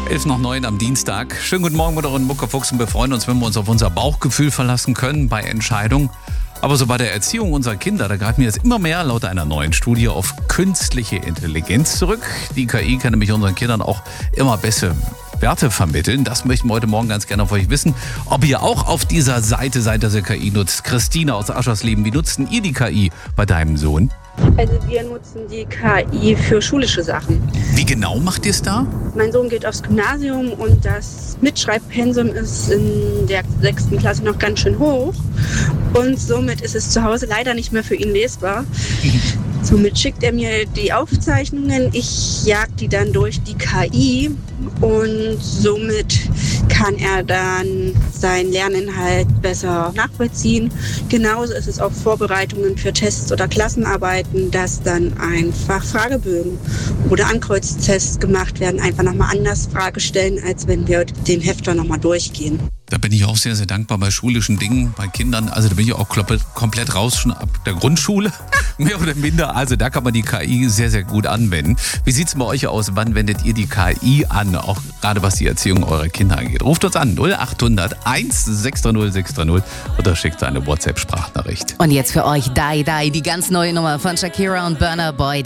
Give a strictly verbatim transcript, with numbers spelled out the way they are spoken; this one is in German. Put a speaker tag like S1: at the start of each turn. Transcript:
S1: elf nach neun am Dienstag. Schönen guten Morgen, Mutter und Muckerfuchs. Und wir freuen uns, wenn wir uns auf unser Bauchgefühl verlassen können bei Entscheidungen. Aber so bei der Erziehung unserer Kinder, da greifen wir jetzt immer mehr laut einer neuen Studie auf künstliche Intelligenz zurück. Die K I kann nämlich unseren Kindern auch immer bessere Werte vermitteln. Das möchten wir heute Morgen ganz gerne von euch wissen. Ob ihr auch auf dieser Seite seid, dass ihr K I nutzt. Christina aus Aschersleben, wie nutzen ihr die K I bei deinem Sohn?
S2: Also wir nutzen die K I für schulische Sachen.
S1: Wie genau macht ihr es da?
S2: Mein Sohn geht aufs Gymnasium und das Mitschreibpensum ist in der sechsten Klasse noch ganz schön hoch. Und somit ist es zu Hause leider nicht mehr für ihn lesbar. Somit schickt er mir die Aufzeichnungen, ich jag die dann durch die K I und somit kann er dann seinen Lerninhalt besser nachvollziehen. Genauso ist es auch Vorbereitungen für Tests oder Klassenarbeiten, dass dann einfach Fragebögen oder Ankreuzztests gemacht werden, einfach nochmal anders Frage stellen, als wenn wir den Hefter nochmal durchgehen.
S1: Da bin ich auch sehr, sehr dankbar bei schulischen Dingen, bei Kindern. Also da bin ich auch komplett raus, schon ab der Grundschule, mehr oder minder. Also da kann man die K I sehr, sehr gut anwenden. Wie sieht es bei euch aus? Wann wendet ihr die K I an? Auch gerade was die Erziehung eurer Kinder angeht. Ruft uns an null acht hundert eins sechs drei null sechs drei null oder schickt eine WhatsApp-Sprachnachricht.
S3: Und jetzt für euch Die Die, die ganz neue Nummer von Shakira und Burna Boy.